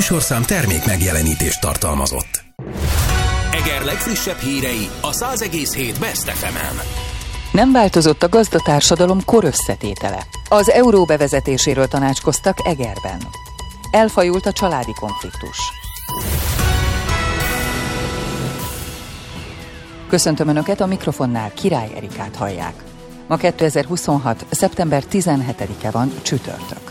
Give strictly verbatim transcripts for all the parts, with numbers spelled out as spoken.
műsorszám termék megjelenítést tartalmazott. Eger legfrissebb hírei a száz egész hét Best ef emen. Nem változott a gazdatársadalom korösszetétele. Az euró bevezetéséről tanácskoztak Egerben. Elfajult a családi konfliktus. Köszöntöm Önöket, a mikrofonnál Király Erikát hallják. Ma kétezer-huszonhat. szeptember tizenhetedike van, csütörtök.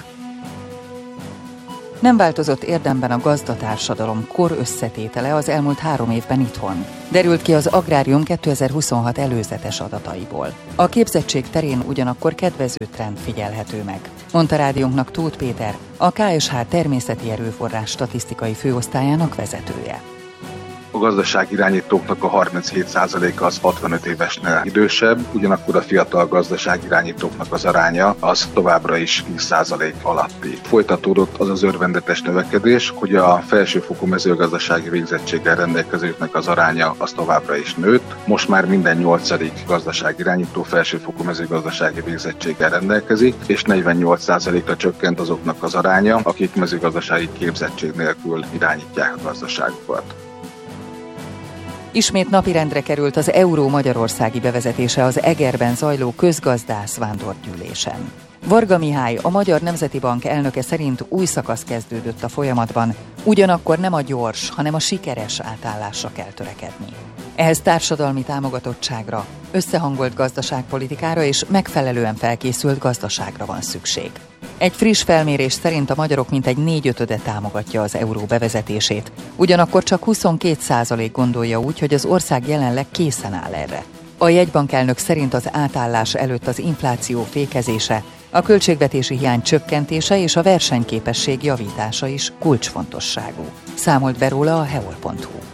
Nem változott érdemben a gazdatársadalom korösszetétele az elmúlt három évben itthon. Derült ki az Agrárium kétezer-huszonhat előzetes adataiból. A képzettség terén ugyanakkor kedvező trend figyelhető meg, mondta rádiónknak Tóth Péter, a ká es há természeti erőforrás statisztikai főosztályának vezetője. A gazdaságirányítóknak a harminchét százaléka az hatvanöt évesnél idősebb, ugyanakkor a fiatal gazdaságirányítóknak az aránya az továbbra is tíz százalék alatti. Folytatódott az az örvendetes növekedés, hogy a felsőfokú mezőgazdasági végzettséggel rendelkezőknek az aránya az továbbra is nőtt. Most már minden nyolcadik gazdaságirányító felsőfokú mezőgazdasági végzettséggel rendelkezik, és negyvennyolc százalékra csökkent azoknak az aránya, akik mezőgazdasági képzettség nélkül irányítják a gazdaságukat. Ismét napirendre került az euró magyarországi bevezetése az Egerben zajló közgazdász vándorgyűlésen. Varga Mihály, a Magyar Nemzeti Bank elnöke szerint új szakasz kezdődött a folyamatban, ugyanakkor nem a gyors, hanem a sikeres átállásra kell törekedni. Ehhez társadalmi támogatottságra, összehangolt gazdaságpolitikára és megfelelően felkészült gazdaságra van szükség. Egy friss felmérés szerint a magyarok mintegy négyötöde támogatja az euró bevezetését, ugyanakkor csak huszonkét százalék gondolja úgy, hogy az ország jelenleg készen áll erre. A jegybankelnök szerint az átállás előtt az infláció fékezése, a költségvetési hiány csökkentése és a versenyképesség javítása is kulcsfontosságú. Számolt be róla a heol pont hu.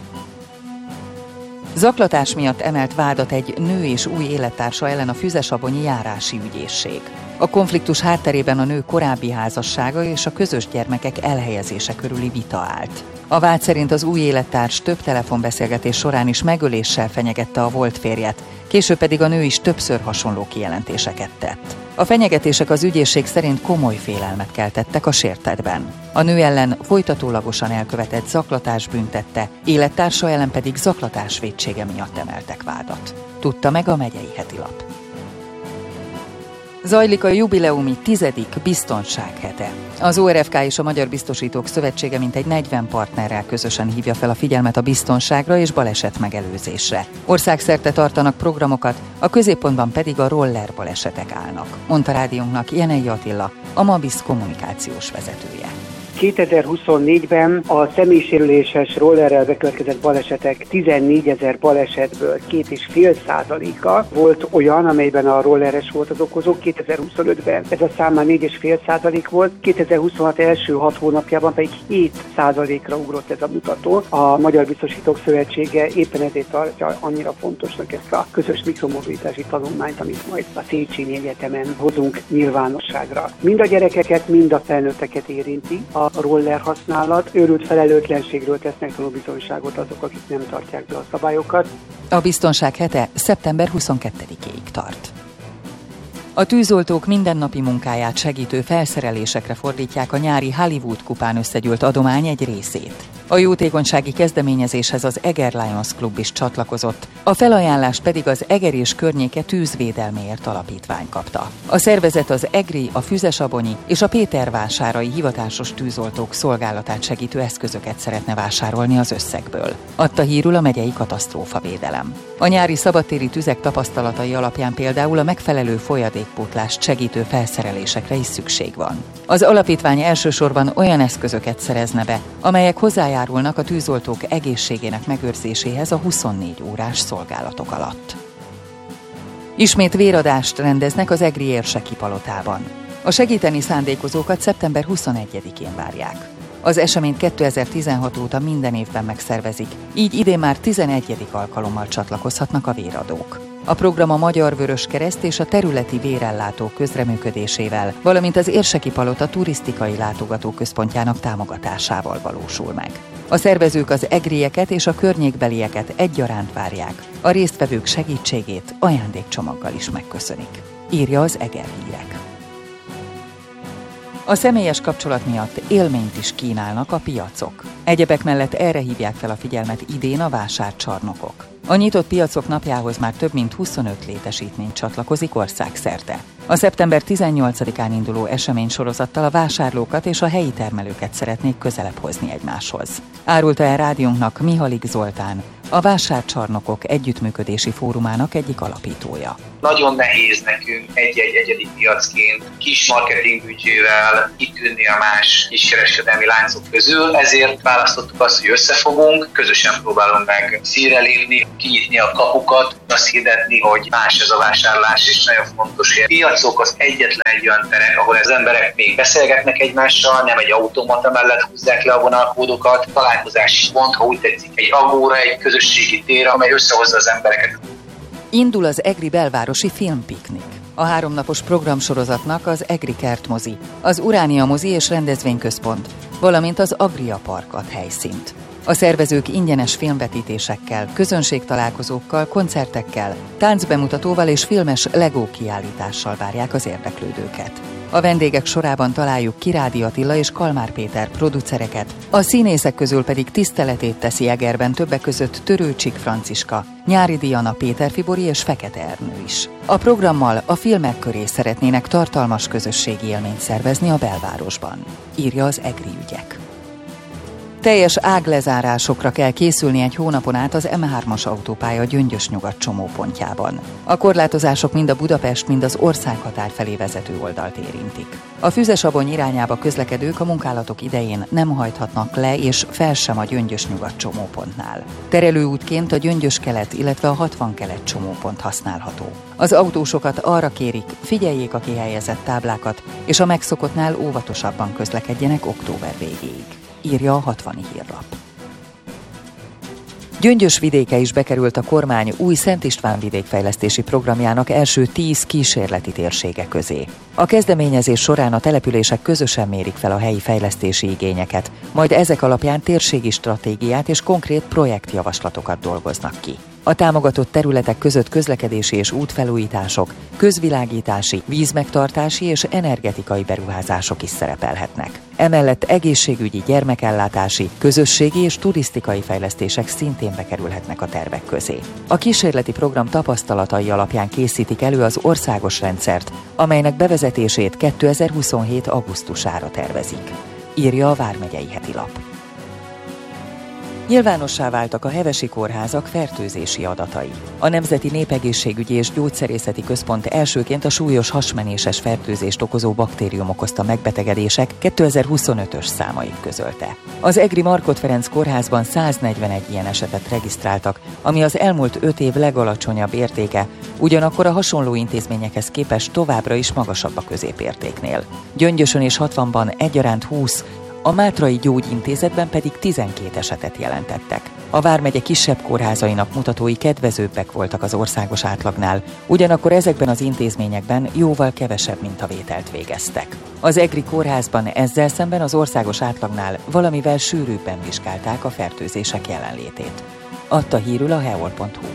Zaklatás miatt emelt vádat egy nő és új élettársa ellen a Füzesabonyi járási ügyészség. A konfliktus hátterében a nő korábbi házassága és a közös gyermekek elhelyezése körüli vita állt. A vád szerint az új élettárs több telefonbeszélgetés során is megöléssel fenyegette a volt férjet, később pedig a nő is többször hasonló kijelentéseket tett. A fenyegetések az ügyészség szerint komoly félelmet keltettek a sértettben. A nő ellen folytatólagosan elkövetett zaklatás büntette, élettársa ellen pedig zaklatás vétsége miatt emeltek vádat. Tudta meg a Megyei Hetilap. Zajlik a jubileumi tizedik biztonsághete. Az o er ef ká és a Magyar Biztosítók Szövetsége mintegy negyven partnerrel közösen hívja fel a figyelmet a biztonságra és baleset megelőzésre. Országszerte tartanak programokat, a középpontban pedig a roller balesetek állnak, mondta rádiónknak Jenei Attila, a Mabisz kommunikációs vezetője. kétezer-huszonnégyben a személysérüléses rollerrel bekövetkezett balesetek tizennégyezer balesetből két egész öt százaléka volt olyan, amelyben a rolleres volt az okozó. kétezer-huszonötben ez a szám már négy egész öt százalék volt, kétezer-huszonhat első hat hónapjában pedig hét százalékra ugrott ez a mutató. A Magyar Biztosítók Szövetsége éppen ezért tartja annyira fontosnak ezt a közös mikromobilitási tanulmányt, amit majd a Széchenyi Egyetemen hozunk nyilvánosságra. Mind a gyerekeket, mind a felnőtteket érinti a roller használat. Őrült felelőtlenségről tesznek tanúbizonyságot azok, akik nem tartják be a szabályokat. A biztonság hete szeptember huszonkettedikéig tart. A tűzoltók mindennapi munkáját segítő felszerelésekre fordítják a nyári Hollywood kupán összegyűlt adomány egy részét. A jótékonysági kezdeményezéshez az Eger Lions Klub is csatlakozott, a felajánlást pedig az Eger és környéke tűzvédelméért alapítvány kapta. A szervezet az egri, a füzesabonyi és a pétervásárai hivatásos tűzoltók szolgálatát segítő eszközöket szeretne vásárolni az összegből, adta hírül a megyei katasztrófavédelem. A nyári szabadtéri tüzek tapasztalatai alapján például a megfelelő folyadékpótlást segítő felszerelésekre is szükség van. Az alapítvány elsősorban olyan eszközöket szerezne be, amelyek hozzájárulnak a tűzoltók egészségének megőrzéséhez a huszonnégy órás szolgálatok alatt. Ismét véradást rendeznek az egri érseki palotában. A segíteni szándékozókat szeptember huszonegyedikén várják. Az eseményt kétezer-tizenhat óta minden évben megszervezik, így idén már tizenegyedik alkalommal csatlakozhatnak a véradók. A program a Magyar Vöröskereszt és a területi vérellátók közreműködésével, valamint az Érseki Palota turisztikai látogatóközpontjának támogatásával valósul meg. A szervezők az egrieket és a környékbelieket egyaránt várják. A résztvevők segítségét ajándékcsomaggal is megköszönik. Írja az Eger Hírek. A személyes kapcsolat miatt élményt is kínálnak a piacok. Egyebek mellett erre hívják fel a figyelmet idén a vásárcsarnokok. A nyitott piacok napjához már több mint huszonöt létesítmény csatlakozik országszerte. A szeptember tizennyolcadikán induló eseménysorozattal a vásárlókat és a helyi termelőket szeretnék közelebb hozni egymáshoz. Árulta el rádiónknak Mihalik Zoltán, a Vásárcsarnokok Együttműködési Fórumának egyik alapítója. Nagyon nehéz nekünk egy-egy egyedi piacként kis marketingbüdzsével kitűnni a más kiskereskedelmi láncok közül, ezért választottuk azt, hogy összefogunk, közösen próbálunk meg színre lépni, kinyitni a kapukat, azt hirdetni, hogy más ez a vásárlás, és nagyon fontos, hogy a piacok az egyetlen egy olyan terek, ahol az emberek még beszélgetnek egymással, nem egy automata mellett húzzák le a vonalkódokat, találkozási pont, ha úgy tetszik, egy agóra, egy közösségi tér, amely összehozza az embereket. Indul az egri belvárosi filmpiknik. A háromnapos programsorozatnak az Egri Kertmozi, az Uránia mozi és rendezvényközpont, valamint az Agria Park ad helyszínt. A szervezők ingyenes filmvetítésekkel, közönségtalálkozókkal, koncertekkel, táncbemutatóval és filmes Lego kiállítással várják az érdeklődőket. A vendégek sorában találjuk Kirádi Attila és Kalmár Péter producereket, a színészek közül pedig tiszteletét teszi Egerben többek között Törőcsik Franciska, Nyári Diana, Péter Fibori és Fekete Ernő is. A programmal a filmek köré szeretnének tartalmas közösségi élményt szervezni a belvárosban, írja az Egri Ügyek. Teljes áglezárásokra kell készülni egy hónapon át az em hármas autópálya Gyöngyös-Nyugat csomópontjában. A korlátozások mind a Budapest, mind az országhatár felé vezető oldalt érintik. A Füzesabony irányába közlekedők a munkálatok idején nem hajthatnak le és fel sem a Gyöngyös-Nyugat csomópontnál. Terelőútként a Gyöngyös-kelet, illetve a hatvan-kelet csomópont használható. Az autósokat arra kérik, figyeljék a kihelyezett táblákat, és a megszokottnál óvatosabban közlekedjenek október végéig, írja a hatvani hírlap. Gyöngyös vidéke is bekerült a kormány új Szent István vidékfejlesztési programjának első tíz kísérleti térsége közé. A kezdeményezés során a települések közösen mérik fel a helyi fejlesztési igényeket, majd ezek alapján térségi stratégiát és konkrét projektjavaslatokat dolgoznak ki. A támogatott területek között közlekedési és útfelújítások, közvilágítási, vízmegtartási és energetikai beruházások is szerepelhetnek. Emellett egészségügyi, gyermekellátási, közösségi és turisztikai fejlesztések szintén bekerülhetnek a tervek közé. A kísérleti program tapasztalatai alapján készítik elő az országos rendszert, amelynek bevezetését kétezer-huszonhét augusztusára tervezik, írja a Vármegyei Hetilap. Nyilvánossá váltak a hevesi kórházak fertőzési adatai. A Nemzeti Népegészségügyi és Gyógyszerészeti Központ elsőként a súlyos hasmenéses fertőzést okozó baktérium okozta megbetegedések kétezer-huszonötös számait közölte. Az Egri Markhot Ferenc kórházban száznegyvenegy ilyen esetet regisztráltak, ami az elmúlt öt év legalacsonyabb értéke, ugyanakkor a hasonló intézményekhez képest továbbra is magasabb a középértéknél. Gyöngyösön és hatvanban egyaránt húsz, a Mátrai Gyógyintézetben pedig tizenkét esetet jelentettek. A Vármegye kisebb kórházainak mutatói kedvezőbbek voltak az országos átlagnál, ugyanakkor ezekben az intézményekben jóval kevesebb mintavételt végeztek. Az Egri kórházban ezzel szemben az országos átlagnál valamivel sűrűbben vizsgálták a fertőzések jelenlétét. Adta hírül a heol pont hu.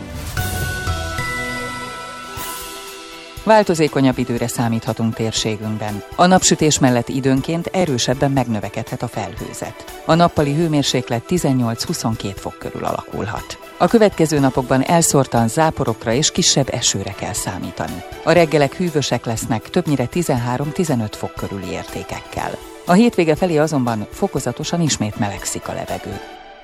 Változékonyabb időre számíthatunk térségünkben. A napsütés mellett időnként erősebben megnövekedhet a felhőzet. A nappali hőmérséklet tizennyolc-huszonkét fok körül alakulhat. A következő napokban elszórtan záporokra és kisebb esőre kell számítani. A reggelek hűvösek lesznek, többnyire tizenhárom-tizenöt fok körüli értékekkel. A hétvége felé azonban fokozatosan ismét melegszik a levegő.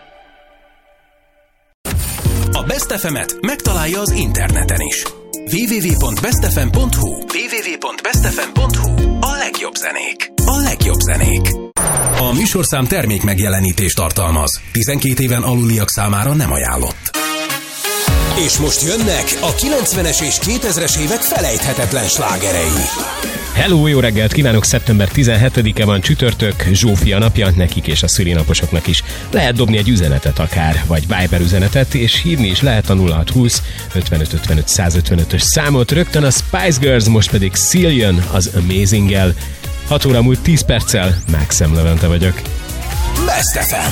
A Best ef emet megtalálja az interneten is. double-u double-u double-u pont best f m pont hu double-u double-u double-u pont best f m pont hu A legjobb zenék. A legjobb zenék. A műsorszám termék megjelenítést tartalmaz. tizenkét éven aluliak számára nem ajánlott. És most jönnek a kilencvenes és kétezres évek felejthetetlen slágerei. Hello, jó reggelt kívánok! szeptember tizenhetedike van, csütörtök, Zsófia napja, nekik és a szülinaposoknak is. Lehet dobni egy üzenetet akár, vagy Viber üzenetet, és hívni is lehet a nulla hat húsz ötvenöt ötvenöt százötvenötös számot. Rögtön a Spice Girls, most pedig Cillian az Amazing-el. hat óra múlt tíz perccel, Maxem Levente vagyok. Best ef em.